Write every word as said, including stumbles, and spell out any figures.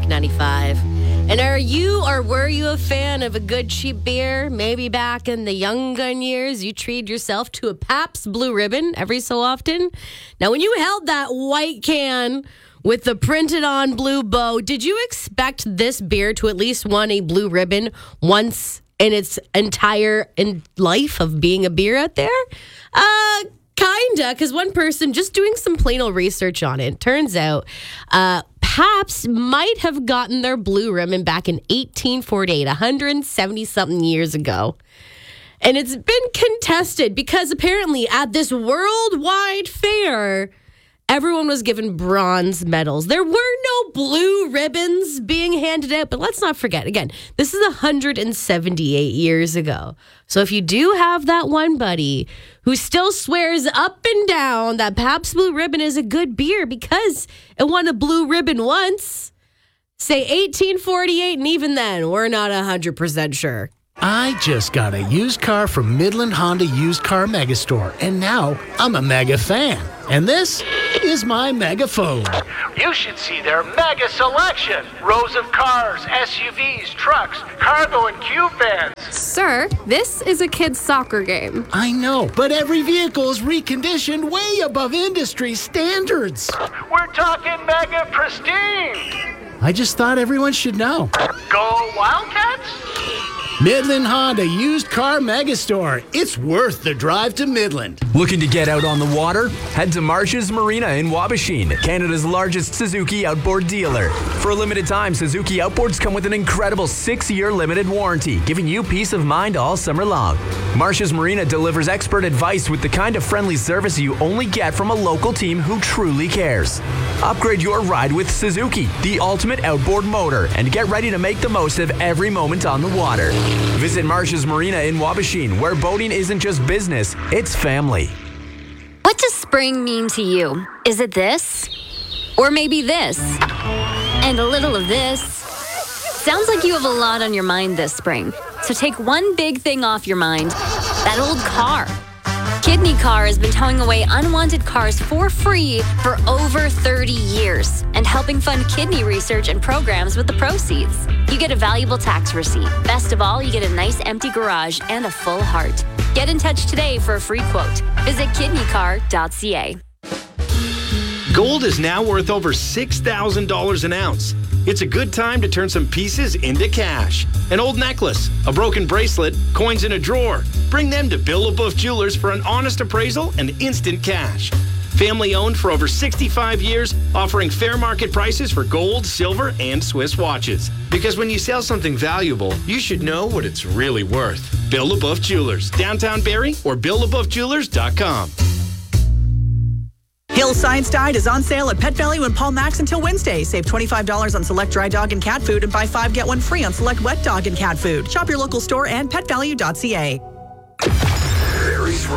Rock ninety-five. And are you or were you a fan of a good cheap beer? Maybe back in the young gun years, you treated yourself to a Pabst Blue Ribbon every so often. Now, when you held that white can with the printed on blue bow, did you expect this beer to at least win a blue ribbon once in its entire in life of being a beer out there? Uh, kinda, because one person just doing some plain old research on it, turns out uh, Pabst might have gotten their blue ribbon back in eighteen forty-eight, one hundred seventy something years ago. And it's been contested because apparently at this worldwide fair, everyone was given bronze medals. There were no blue ribbons being handed out, but let's not forget, again, this is one hundred seventy-eight years ago. So if you do have that one buddy who still swears up and down that Pabst Blue Ribbon is a good beer because it won a blue ribbon once, say eighteen forty-eight, and even then, we're not one hundred percent sure. I just got a used car from Midland Honda Used Car Megastore, and now I'm a mega fan. And this is my megaphone. You should see their mega selection. Rows of cars, S U Vs, trucks, cargo and cube vans. Sir, this is a kid's soccer game. I know, but every vehicle is reconditioned way above industry standards. We're talking mega pristine. I just thought everyone should know. Go Wildcats? Midland Honda Used Car Megastore. It's worth the drive to Midland. Looking to get out on the water? Head to Marsh's Marina in Wabashine, Canada's largest Suzuki outboard dealer. For a limited time, Suzuki outboards come with an incredible six-year limited warranty, giving you peace of mind all summer long. Marsh's Marina delivers expert advice with the kind of friendly service you only get from a local team who truly cares. Upgrade your ride with Suzuki, the ultimate outboard motor, and get ready to make the most of every moment on the water. Visit Marsh's Marina in Wabashine, where boating isn't just business, it's family. What does spring mean to you? Is it this? Or maybe this? And a little of this? Sounds like you have a lot on your mind this spring. So take one big thing off your mind, that old car. Kidney Car has been towing away unwanted cars for free for over thirty years and helping fund kidney research and programs with the proceeds. You get a valuable tax receipt. Best of all, you get a nice empty garage and a full heart. Get in touch today for a free quote. Visit kidney car dot c a. Gold is now worth over six thousand dollars an ounce. It's a good time to turn some pieces into cash. An old necklace, a broken bracelet, coins in a drawer. Bring them to Bill LaBeouf Jewelers for an honest appraisal and instant cash. Family owned for over sixty-five years, offering fair market prices for gold, silver, and Swiss watches. Because when you sell something valuable, you should know what it's really worth. Bill LaBeouf Jewelers, downtown Barrie, or bill labeouf jewelers dot com. Hill Science Diet is on sale at Pet Value and Paul Max until Wednesday. Save twenty-five dollars on select dry dog and cat food and buy five, get one free on select wet dog and cat food. Shop your local store and pet value dot c a.